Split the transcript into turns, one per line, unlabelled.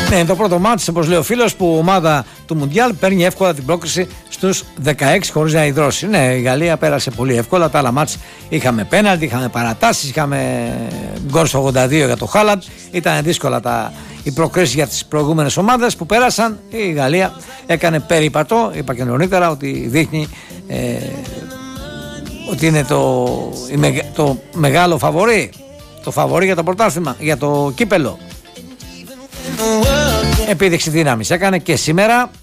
Ναι, είναι το πρώτο μάτς, όπως λέει ο φίλος, που η ομάδα του Μουντιάλ παίρνει εύκολα την πρόκριση στους 16 χωρίς να υδρώσει. Ναι, η Γαλλία πέρασε πολύ εύκολα. Τα άλλα μάτς είχαμε πέναλτι, είχαμε παρατάσεις, είχαμε γκολ στο 82 για το Χάλαντ. Ήταν δύσκολα οι προκρίσεις για τις προηγούμενες ομάδες που πέρασαν. Η Γαλλία έκανε περίπατο. Είπα και νωρίτερα ότι δείχνει ότι είναι το μεγάλο φαβορί. Το φαβορί για το πρωτάθλημα, για το κύπελο. Επίδειξη δύναμης έκανε και σήμερα